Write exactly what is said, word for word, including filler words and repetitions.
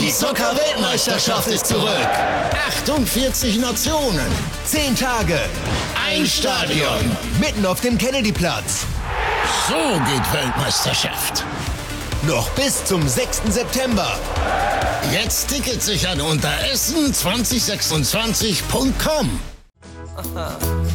Die Zucker-Weltmeisterschaft ist zurück. achtundvierzig Nationen, zehn Tage, ein Stadion, mitten auf dem Kennedyplatz. So geht Weltmeisterschaft. Noch bis zum sechsten September. Jetzt Tickets sichern unter essen zwanzig sechsundzwanzig punkt com.